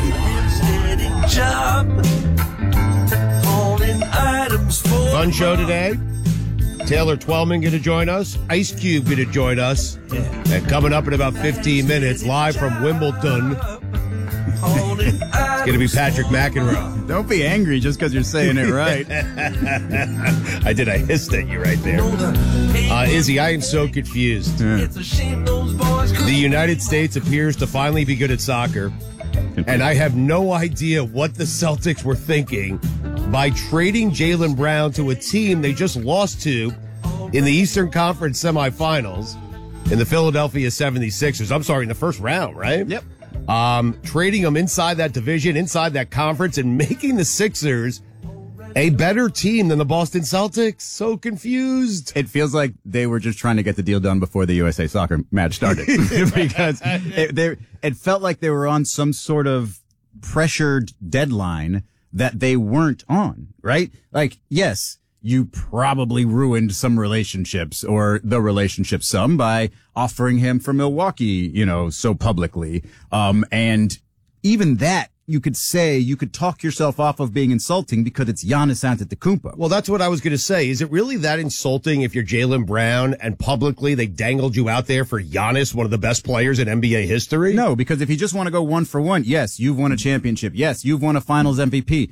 Fun show today. Taylor Twellman going to join us. Ice Cube going to join us. And coming up in about 15 minutes, live from Wimbledon, it's going to be Patrick McEnroe. Don't be angry just because you're saying it right. I did. I hissed at you right there. Izzy, I am so confused. The United States appears to finally be good at soccer, and I have no idea what the Celtics were thinking by trading Jaylen Brown to a team they just lost to in the Eastern Conference semifinals in the Philadelphia 76ers. I'm sorry, in the first round, right? Yep. Trading them inside that division, inside that conference, and making the Sixers a better team than the Boston Celtics. So confused. It feels like they were just trying to get the deal done before the USA Soccer match started because it felt like they were on some sort of pressured deadline that they weren't on, right? Like, yes, you probably ruined some relationships or the relationship some by offering him for Milwaukee, so publicly. And even that, you could say, you could talk yourself off of being insulting because it's Giannis Antetokounmpo. Well, that's what I was going to say. Is it really that insulting if you're Jaylen Brown and publicly they dangled you out there for Giannis, one of the best players in NBA history? No, because if you just want to go 1 for 1, yes, you've won a championship. Yes, you've won a finals MVP.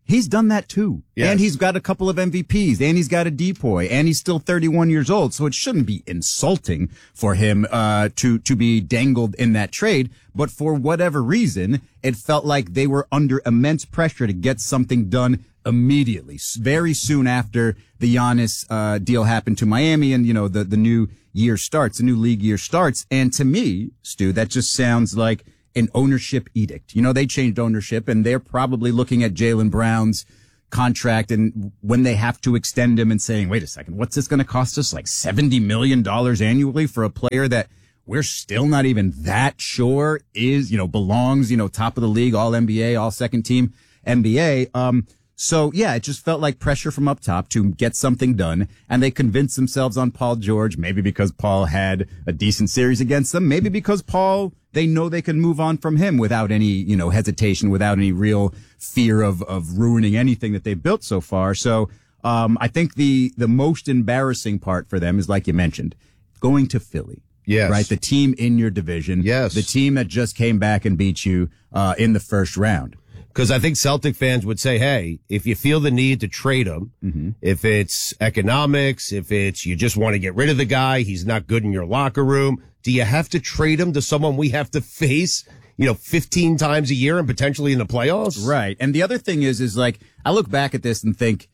He's done that too. Yes. And he's got a couple of MVPs, and he's got a DPOY, and he's still 31 years old. So it shouldn't be insulting for him to be dangled in that trade. But for whatever reason, it felt like they were under immense pressure to get something done immediately, very soon after the Giannis deal happened to Miami, and the new year starts, the new league year starts. And to me, Stu, that just sounds like an ownership edict. They changed ownership, and they're probably looking at Jaylen Brown's contract and when they have to extend him and saying, wait a second, what's this going to cost us? Like $70 million annually for a player that we're still not even that sure is, belongs, top of the league, all NBA, all second team NBA. So yeah, it just felt like pressure from up top to get something done, and they convinced themselves on Paul George, maybe because Paul had a decent series against them, maybe because they know they can move on from him without any, hesitation, without any real fear of ruining anything that they've built so far. So, I think the most embarrassing part for them is, like you mentioned, going to Philly. Yes. Right? The team in your division. Yes. The team that just came back and beat you, in the first round. Because I think Celtic fans would say, hey, if you feel the need to trade him, if it's economics, if it's you just want to get rid of the guy, he's not good in your locker room, do you have to trade him to someone we have to face, 15 times a year and potentially in the playoffs? Right. And the other thing is like, I look back at this and think,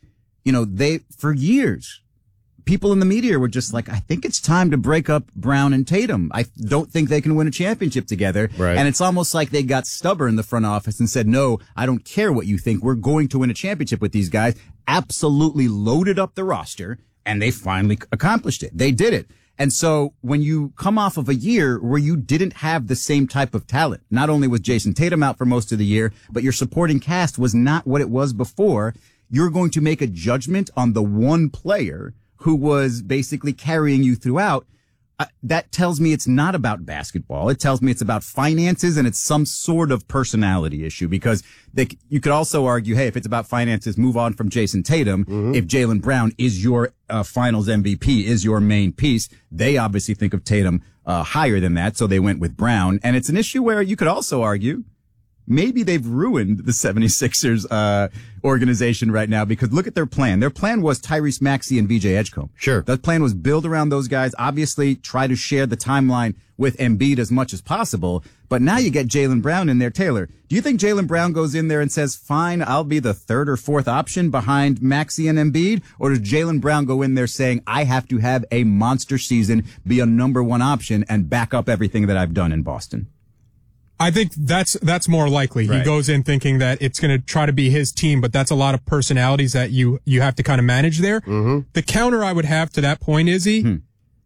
for years, people in the media were just like, I think it's time to break up Brown and Tatum. I don't think they can win a championship together. Right. And it's almost like they got stubborn in the front office and said, no, I don't care what you think. We're going to win a championship with these guys. Absolutely loaded up the roster, and they finally accomplished it. They did it. And so when you come off of a year where you didn't have the same type of talent, not only was Jason Tatum out for most of the year, but your supporting cast was not what it was before, you're going to make a judgment on the one player who was basically carrying you throughout. That tells me it's not about basketball. It tells me it's about finances, and it's some sort of personality issue, because you could also argue, hey, if it's about finances, move on from Jason Tatum. If Jaylen Brown is your finals MVP, is your main piece, they obviously think of Tatum higher than that, so they went with Brown. And it's an issue where you could also argue maybe they've ruined the 76ers organization right now, because look at their plan. Their plan was Tyrese Maxey and VJ Edgecombe. Sure. That plan was build around those guys, obviously try to share the timeline with Embiid as much as possible. But now you get Jaylen Brown in there. Taylor, do you think Jaylen Brown goes in there and says, fine, I'll be the third or fourth option behind Maxey and Embiid? Or does Jaylen Brown go in there saying, I have to have a monster season, be a number one option, and back up everything that I've done in Boston? I think that's more likely. Right. He goes in thinking that it's going to try to be his team, but that's a lot of personalities that you have to kind of manage there. The counter I would have to that point, Izzy,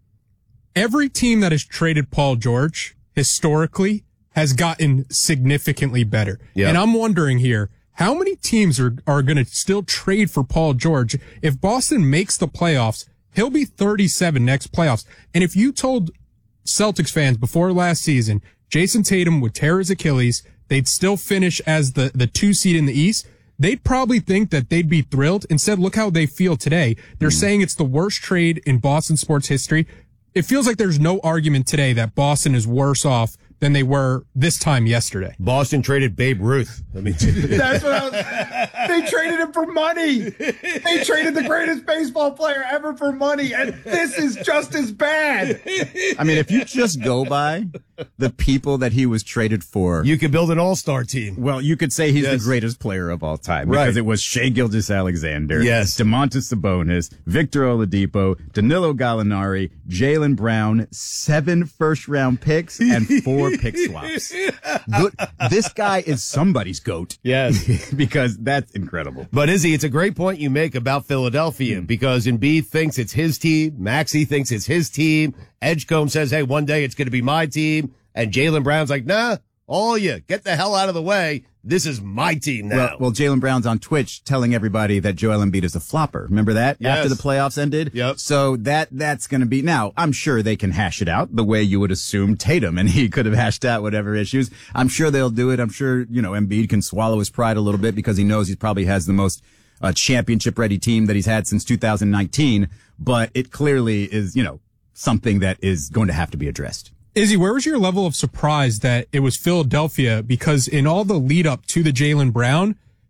every team that has traded Paul George historically has gotten significantly better. Yeah. And I'm wondering here, how many teams are going to still trade for Paul George? If Boston makes the playoffs, he'll be 37 next playoffs. And if you told Celtics fans before last season, Jason Tatum would tear his Achilles, they'd still finish as the 2 seed in the East, they'd probably think that they'd be thrilled. Instead, look how they feel today. They're saying it's the worst trade in Boston sports history. It feels like there's no argument today that Boston is worse off than they were this time yesterday. Boston traded Babe Ruth. I mean, that's what they traded him for money. They traded the greatest baseball player ever for money, and this is just as bad. I mean, if you just go by the people that he was traded for, you could build an all-star team. Well, you could say he's the greatest player of all time, because it was Shai Gilgeous-Alexander, Domantas Sabonis, Victor Oladipo, Danilo Gallinari, Jaylen Brown, 7 first-round picks, and 4 pick swaps. Good. This guy is somebody's GOAT. Yes. Because that's incredible. But Izzy, it's a great point you make about Philadelphia, because Embiid thinks it's his team, Maxey thinks it's his team, Edgecombe says, hey, one day it's going to be my team, and Jaylen Brown's like, nah, all you, get the hell out of the way. This is my team now. Well, Jaylen Brown's on Twitch telling everybody that Joel Embiid is a flopper. Remember that? Yes. After the playoffs ended? Yep. So that's going to be, now, I'm sure they can hash it out the way you would assume Tatum and he could have hashed out whatever issues. I'm sure they'll do it. I'm sure, Embiid can swallow his pride a little bit, because he knows he probably has the most championship-ready team that he's had since 2019. But it clearly is, something that is going to have to be addressed. Izzy, where was your level of surprise that it was Philadelphia? Because in all the lead up to the Jaylen Brown,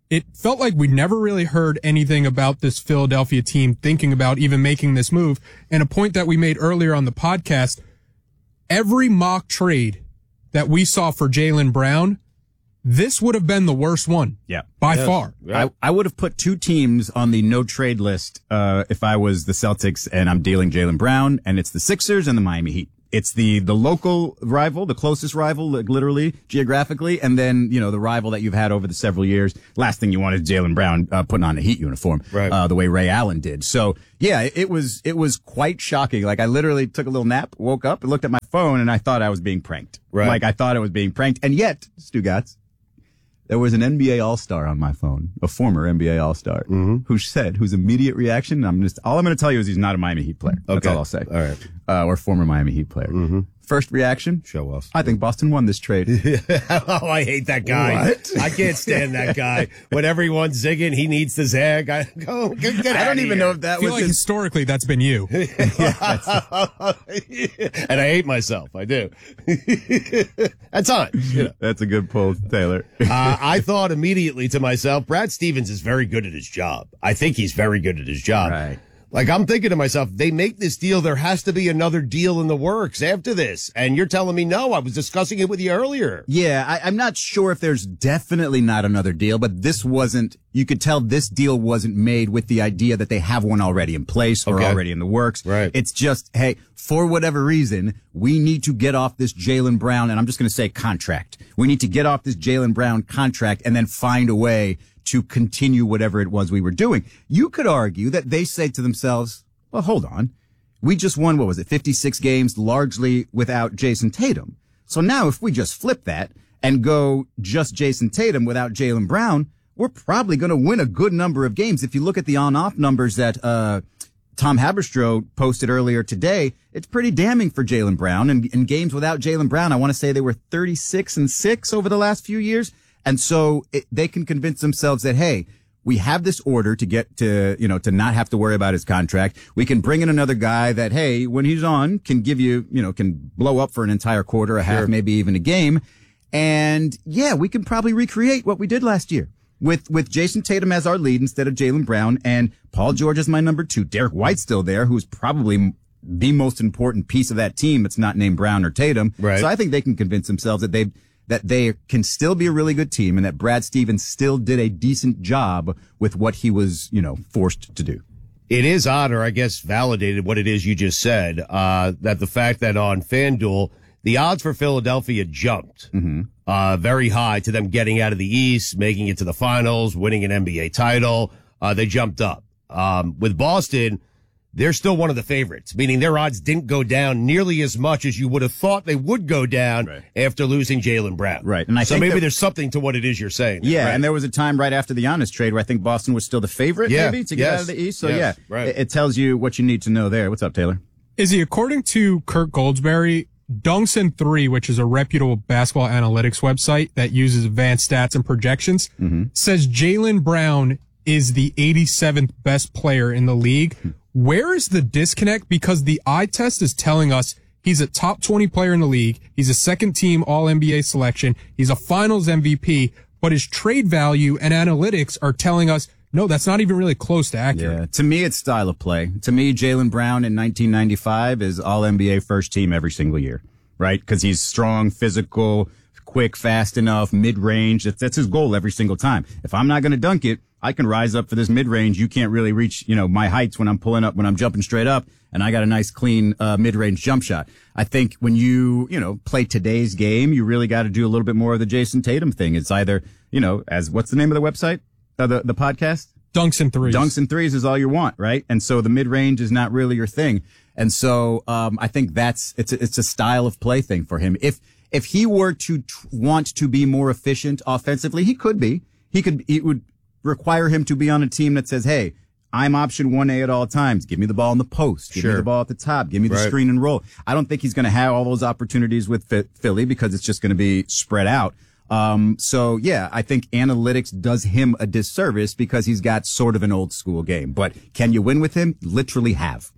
it felt like we never really heard anything about this Philadelphia team thinking about even making this move. And a point that we made earlier on the podcast, every mock trade that we saw for Jaylen Brown, this would have been the worst one. Yeah. By far. I would have put two teams on the no trade list if I was the Celtics and I'm dealing Jaylen Brown, and it's the Sixers and the Miami Heat. It's the local rival, the closest rival, like literally, geographically, and then, the rival that you've had over the several years. Last thing you want is Jaylen Brown putting on a Heat uniform, the way Ray Allen did. So, yeah, it was quite shocking. Like, I literally took a little nap, woke up, and looked at my phone, and I thought I was being pranked. Right. Like, I thought I was being pranked. And yet, Stugotz, there was an NBA All-Star on my phone, a former NBA All-Star, whose immediate reaction, all I'm going to tell you is he's not a Miami Heat player. That's all I'll say. All right. Or former Miami Heat player. First reaction, show us. I think Boston won this trade. Oh, I hate that guy. What? I can't stand that guy. When everyone's zigging, he needs to zag. I don't even know if that I feel was like historically that's been you. And I hate myself. I do. At times. That's a good pull, Taylor. I thought immediately to myself, Brad Stevens is very good at his job. I think he's very good at his job. Right. Like, I'm thinking to myself, they make this deal, there has to be another deal in the works after this. And you're telling me no. I was discussing it with you earlier. Yeah, I'm not sure if there's definitely not another deal, but this wasn't, you could tell this deal wasn't made with the idea that they have one already in place or already in the works. Right. It's just, hey, for whatever reason, we need to get off this Jaylen Brown, and I'm just going to say contract. We need to get off this Jaylen Brown contract and then find a way to continue whatever it was we were doing. You could argue that they say to themselves, well, hold on. We just won, 56 games largely without Jason Tatum. So now if we just flip that and go just Jason Tatum without Jaylen Brown, we're probably going to win a good number of games. If you look at the on-off numbers that Tom Haberstroh posted earlier today, it's pretty damning for Jaylen Brown. And in games without Jaylen Brown, I want to say they were 36-6 over the last few years. And so they can convince themselves that, hey, we have this order to get to, to not have to worry about his contract. We can bring in another guy that, hey, when he's on, can give you, can blow up for an entire quarter, a half, maybe even a game. And yeah, we can probably recreate what we did last year with Jason Tatum as our lead instead of Jaylen Brown, and Paul George as my number 2. Derek White's still there, who's probably the most important piece of that team. It's not named Brown or Tatum. Right. So I think they can convince themselves that they can still be a really good team and that Brad Stevens still did a decent job with what he was, forced to do. It is odd, or I guess validated what it is you just said, that the fact that on FanDuel, the odds for Philadelphia jumped very high to them getting out of the East, making it to the finals, winning an NBA title. They jumped up. With Boston, they're still one of the favorites, meaning their odds didn't go down nearly as much as you would have thought they would go down after losing Jaylen Brown. Right. And I so think maybe there's something to what it is you're saying. Yeah. Right? And there was a time right after the Giannis trade where I think Boston was still the favorite, maybe, to get out of the East. So it tells you what you need to know there. What's up, Taylor? Izzy, according to Kirk Goldsberry, Dunks&3, which is a reputable basketball analytics website that uses advanced stats and projections, says Jaylen Brown is the 87th best player in the league. Where is the disconnect? Because the eye test is telling us he's a top 20 player in the league. He's a second team all NBA selection. He's a finals MVP, but his trade value and analytics are telling us, no, that's not even really close to accurate. Yeah. To me, it's style of play. To me, Jaylen Brown in 1995 is all NBA first team every single year, right? Because he's strong, physical, quick, fast enough, mid-range. That's his goal every single time. If I'm not going to dunk it, I can rise up for this mid-range. You can't really reach, my heights when I'm pulling up, when I'm jumping straight up, and I got a nice, clean, mid-range jump shot. I think when you, play today's game, you really got to do a little bit more of the Jason Tatum thing. It's either, what's the name of the website? The podcast? Dunks&3s. Dunks&3s is all you want, right? And so the mid-range is not really your thing. And so, I think it's a style of play thing for him. If he were to want to be more efficient offensively, he could be. It would require him to be on a team that says, hey, I'm option 1A at all times. Give me the ball in the post. Give me the ball at the top. Give me the screen and roll. I don't think he's going to have all those opportunities with Philly because it's just going to be spread out. So yeah, I think analytics does him a disservice because he's got sort of an old school game. But can you win with him? You literally have.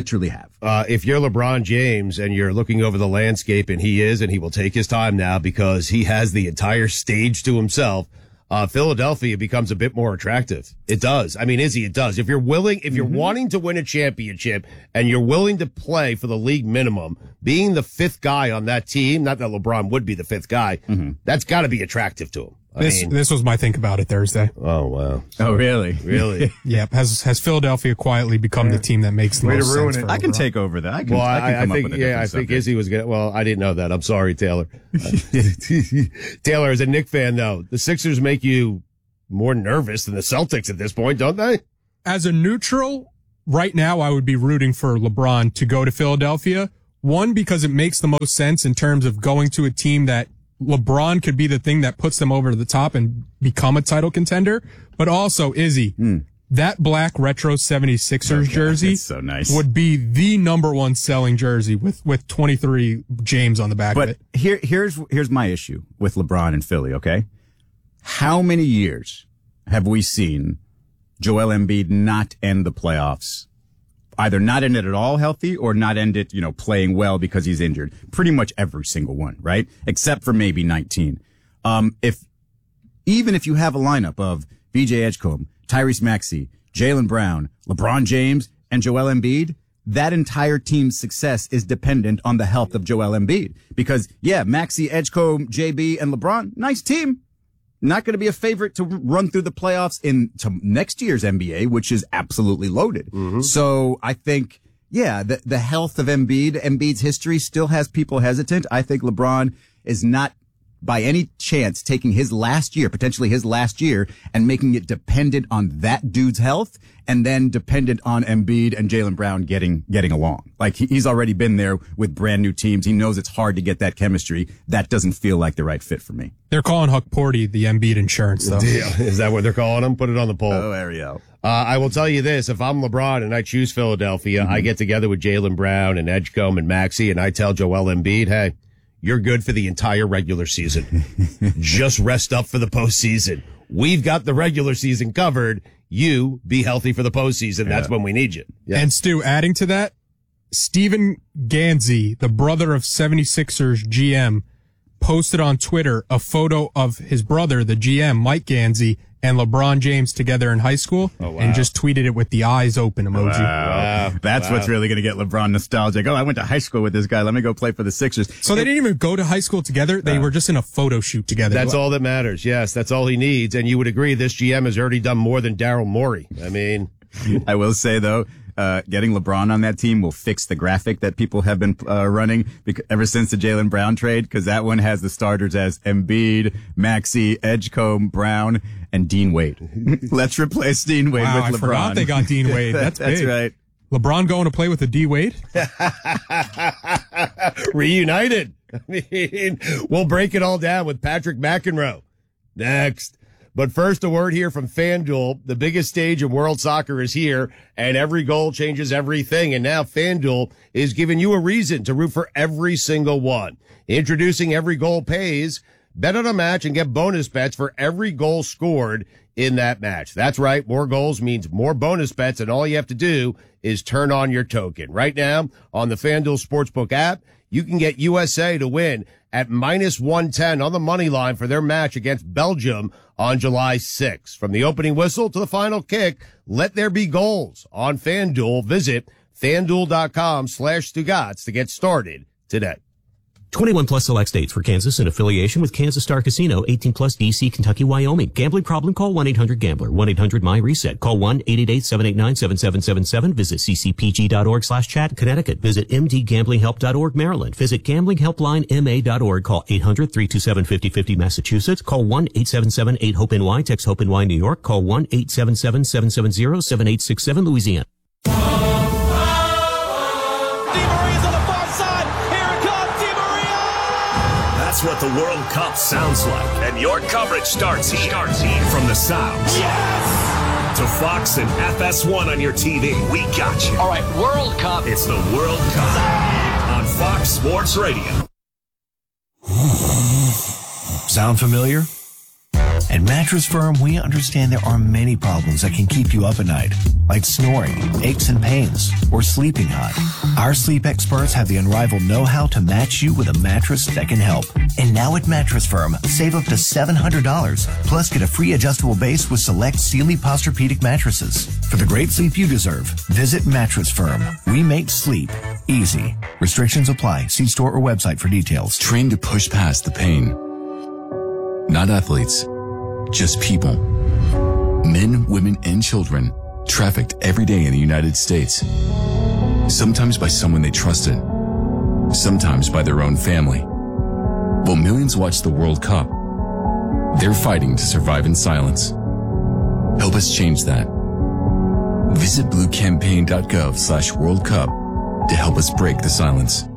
If you're LeBron James and you're looking over the landscape, and he will take his time now because he has the entire stage to himself. Philadelphia becomes a bit more attractive. It does. I mean, Izzy, it does. If you're wanting to win a championship and you're willing to play for the league minimum, being the fifth guy on that team, not that LeBron would be the fifth guy, that's got to be attractive to him. This was my think about it Thursday. Oh, wow. Oh, really? Really? Yeah. Has Philadelphia quietly become the team that makes the most sense? I can take over that. I think Izzy was going to, well, I didn't know that. I'm sorry, Taylor. Taylor, as a Knicks fan, though, the Sixers make you more nervous than the Celtics at this point, don't they? As a neutral, right now I would be rooting for LeBron to go to Philadelphia. One, because it makes the most sense in terms of going to a team that LeBron could be the thing that puts them over the top and become a title contender. But also, Izzy, that black retro 76ers jersey so nice. Would be the number one selling jersey with 23 James on the back of it. But here's my issue with LeBron and Philly, okay? How many years have we seen Joel Embiid not end the playoffs? Either not end it at all healthy or not end it, playing well because he's injured. Pretty much every single one, right? Except for maybe 19. Even if you have a lineup of VJ Edgecombe, Tyrese Maxey, Jaylen Brown, LeBron James, and Joel Embiid, that entire team's success is dependent on the health of Joel Embiid. Because, Maxey, Edgecombe, JB, and LeBron, nice team. Not going to be a favorite to run through the playoffs into next year's NBA, which is absolutely loaded. So I think, the health of Embiid's history still has people hesitant. I think LeBron is not by any chance taking potentially his last year and making it dependent on that dude's health and then dependent on Embiid and Jaylen Brown getting along. Like he's already been there with brand new teams. He knows it's hard to get that chemistry. That doesn't feel like the right fit for me. They're calling Huck Porty the Embiid insurance, though. Is that what they're calling him? Put it on the poll. Oh, Ariel. I will tell you this. If I'm LeBron and I choose Philadelphia, I get together with Jaylen Brown and Edgecombe and Maxey and I tell Joel Embiid, hey, you're good for the entire regular season. Just rest up for the postseason. We've got the regular season covered. You be healthy for the postseason. That's when we need you. Yeah. And Stu, adding to that, Steven Ganzi, the brother of 76ers GM, posted on Twitter a photo of his brother, the GM, Mike Ganzi, and LeBron James together in high school, and just tweeted it with the eyes open emoji. Wow. That's what's really going to get LeBron nostalgic. Oh, I went to high school with this guy. Let me go play for the Sixers. So they didn't even go to high school together. They were just in a photo shoot together. That's all that matters. Yes, that's all he needs. And you would agree this GM has already done more than Daryl Morey. I mean, I will say, though, getting LeBron on that team will fix the graphic that people have been running ever since the Jaylen Brown trade, because that one has the starters as Embiid, Maxey, Edgecombe, Brown, and Dean Wade. Let's replace Dean Wade with LeBron. I forgot they got Dean Wade. That's big. Right. LeBron going to play with a D Wade? Reunited. I mean, we'll break it all down with Patrick McEnroe next. But first, a word here from FanDuel. The biggest stage in world soccer is here, and every goal changes everything. And now FanDuel is giving you a reason to root for every single one. Introducing Every Goal Pays. Bet on a match and get bonus bets for every goal scored in that match. That's right. More goals means more bonus bets, and all you have to do is turn on your token. Right now, on the FanDuel Sportsbook app, you can get USA to win at -110 on the money line for their match against Belgium on July 6th. From the opening whistle to the final kick, let there be goals on FanDuel. Visit FanDuel.com/Stugotz to get started today. 21 plus select states for Kansas in affiliation with Kansas Star Casino, 18 plus DC, Kentucky, Wyoming. Gambling problem? Call 1-800-GAMBLER. 1-800-MY-RESET. Call 1-888-789-7777. Visit ccpg.org/chat. Connecticut. Visit mdgamblinghelp.org. Maryland. Visit gamblinghelplinema.org. Call 800-327-5050. Massachusetts. Call 1-877-8-HOPE-NY. Text HOPE-NY New York. Call 1-877-770-7867 Louisiana. That's what the World Cup sounds like. And your coverage starts here. From the sounds. Yes! To Fox and FS1 on your TV. We got you. All right, World Cup. It's the World Cup on Fox Sports Radio. Sound familiar? At Mattress Firm, we understand there are many problems that can keep you up at night, like snoring, aches and pains, or sleeping hot. Our sleep experts have the unrivaled know-how to match you with a mattress that can help. And now at Mattress Firm, save up to $700, plus get a free adjustable base with select Sealy Posturepedic mattresses. For the great sleep you deserve, visit Mattress Firm. We make sleep easy. Restrictions apply. See store or website for details. Train to push past the pain. Not athletes, just people. Men, women, and children trafficked every day in the United States. Sometimes by someone they trusted, sometimes by their own family. While millions watch the World Cup, they're fighting to survive in silence. Help us change that. Visit bluecampaign.gov/World Cup to help us break the silence.